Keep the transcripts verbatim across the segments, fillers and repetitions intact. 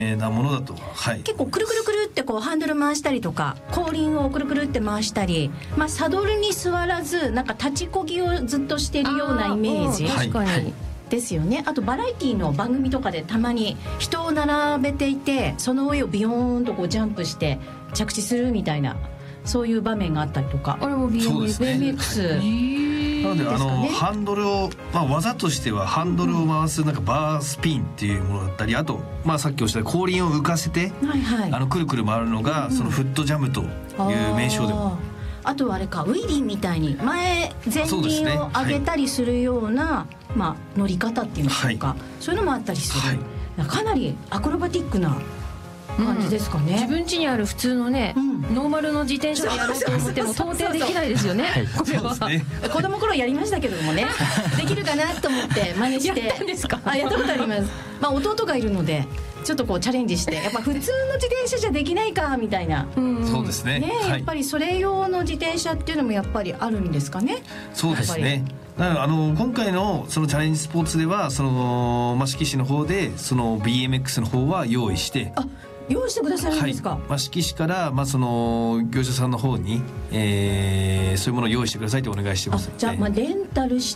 なものだと、はい、 結構くるくるくるってこうハンドル回したりとか後輪をくるくるって回したり、まあ、サドルに座らずなんか立ちこぎをずっとしてるようなイメージ、 確かに、はい、 ですよね。あとバラエティの番組とかでたまに人を並べていてその上をビヨーンとこうジャンプして着地するみたいなそういう場面があったりとか。 あれも ビーエムエックス、 ビーエムエックスなのであのハンドルを、まあ、技としてはハンドルを回すなんかバースピンっていうものだったり、あと、まあ、さっきおっしゃった後輪を浮かせて、 はいはい、 あのくるくる回るのが、うん、そのフットジャムという名称でもあ, あとはあれかウィリーみたいに前前輪を上げたりするような、はい、まあ、乗り方っていうんでしょうか、はい、そういうのもあったりする、はい、かなりアクロバティックな感じですかね、うん、 自分家にある普通のね、うん、ノーマルの自転車でやろうと思っても到底できないですよね。これは、ね、 子供頃やりましたけどもねできるかなと思って真似してやったんですか？ あ、やったことあります、まあ、弟がいるのでちょっとこうチャレンジしてやっぱ普通の自転車じゃできないかみたいな、 うん、そうですね、 ね、やっぱりそれ用の自転車っていうのもやっぱりあるんですかね。 そうですね。だからあの今回のそのチャレンジスポーツではその、まあ、敷石の方でその ビーエムエックス の方は用意して、 あ、用意してくださるんですか？ はい、まあ、敷石から、まあ、その業者さんの方に、えー、そういうものを用意してくださいってお願いしてますので。 あ、じゃあ、まあ、レンタルして、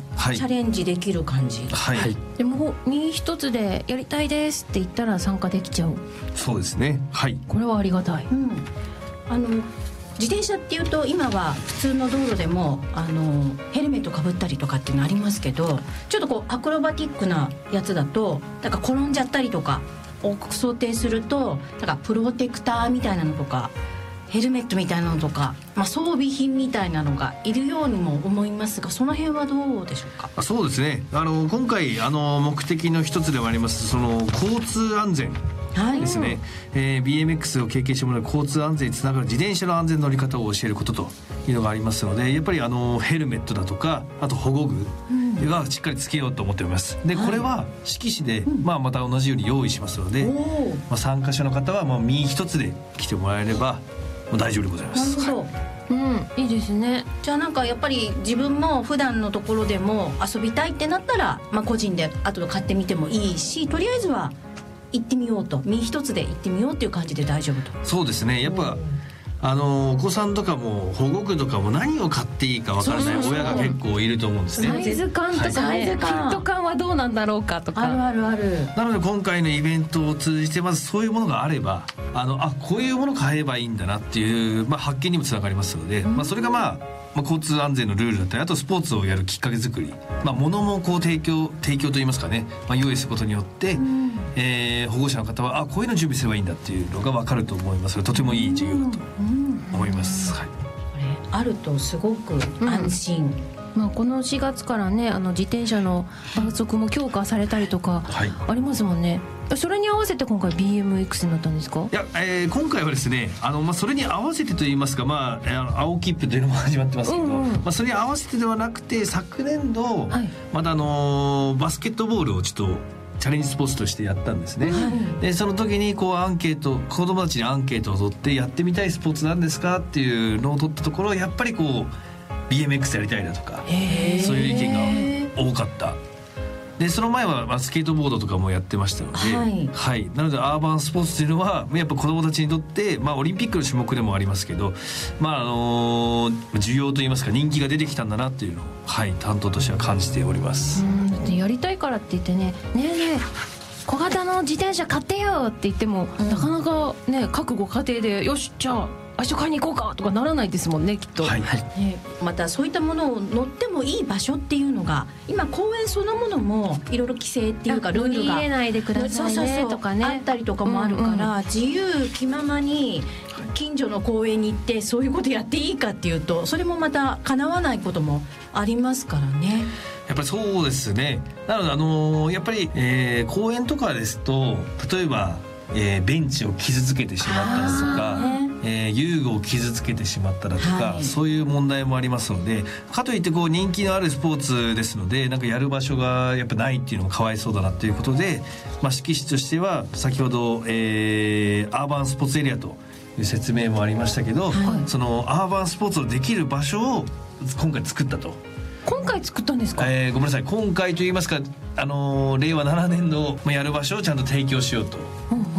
はい、チャレンジできる感じ、 はいはい、 でも身一つでやりたいですって言ったら参加できちゃう。 そうですね、はい、 これはありがたい、 うん、あの自転車っていうと今は普通の道路でもあのヘルメットかぶったりとかっていうのありますけど、ちょっとこうアクロバティックなやつだとなんか転んじゃったりとかを想定するとなんかプロテクターみたいなのとかヘルメットみたいなのとか、まあ、装備品みたいなのがいるようにも思いますが、その辺はどうでしょうか？ そうですね、あの今回あの目的の一つでもありますその交通安全ですね、はい、えー、ビーエムエックス を経験してもらう交通安全につながる自転車の安全の乗り方を教えることというのがありますので、やっぱりあのヘルメットだとかあと保護具がしっかりつけようと思っております。でこれは敷石で、まあ、また同じように用意しますので、まあ、参加者の方はまあ身一つで来てもらえればもう大丈夫でございます。 なるほど、 はい、うん、いいですね。 じゃあなんかやっぱり自分も普段のところでも遊びたいってなったら、まあ、個人で後で買ってみてもいいし、とりあえずは行ってみようと、身一つで行ってみようっていう感じで大丈夫と。 そうですね、やっぱあのお子さんとかも保護具とかも何を買っていいかわからない親が結構いると思うんですね。 サイズ感とかね、サイズ感、フィット感はどうなんだろうかとか、 あるあるある。 なので今回のイベントを通じてまずそういうものがあればあのあこういうもの買えばいいんだなっていう、まあ、発見にもつながりますので、まあ、それが、まあ、まあ交通安全のルールだったりあとスポーツをやるきっかけ作り、まあ、物もこう提供提供といいますかね、まあ、用意することによって、うんえー、保護者の方はあこういうの準備すればいいんだっていうのが分かると思いますので、とてもいい授業だと思います、はい、 これあるとすごく安心、 うん、まあ、このしがつからねあの自転車の罰則も強化されたりとかありますもんね、はい、それに合わせて今回 ビーエムエックス になったんですか？ いや、えー、今回はですねあの、まあ、それに合わせてといいますか、まあ、青切符というのも始まってますけど、うんうんまあ、それに合わせてではなくて昨年度、はい、またあのバスケットボールをちょっとチャレンジスポーツとしてやったんですね、はい、でその時にこうアンケート子どもたちにアンケートを取ってやってみたいスポーツなんですかっていうのを取ったところやっぱりこう ビーエムエックス やりたいだとかそういう意見が多かった。でその前はスケートボードとかもやってましたので、はいはい、なのでアーバンスポーツというのはやっぱ子どもたちにとって、まあ、オリンピックの種目でもありますけど、まああのー、需要といいますか人気が出てきたんだなっていうのを、はい、担当としては感じております。 うんだってやりたいからって言ってねねえねえ小型の自転車買ってよって言っても、うん、なかなかね各ご家庭でよしじゃあ明日買いに行こうかとかならないですもんねきっと、 はいはいね、またそういったものを乗ってもいい場所っていうのが今公園そのものもいろいろ規制っていうかルールが入れないでくださいねとかねあったりとかもあるから、うんうん、自由気ままに近所の公園に行ってそういうことやっていいかっていうとそれもまた叶わないこともありますからね。 やっぱりそうですね。なのであのー、やっぱり、えー、公園とかですと例えば、えー、ベンチを傷つけてしまったりとか、えー、遊具を傷つけてしまったらとか、はい、そういう問題もありますのでかといってこう人気のあるスポーツですのでなんかやる場所がやっぱないっていうのもかわいそうだなということで、まあ、敷石としては先ほど、えー、アーバンスポーツエリアという説明もありましたけど、はい、そのアーバンスポーツをできる場所を今回作ったと今回作ったんですか？ えー、ごめんなさい、今回といいますか、あのー、れいわななねんのやる場所をちゃんと提供しようと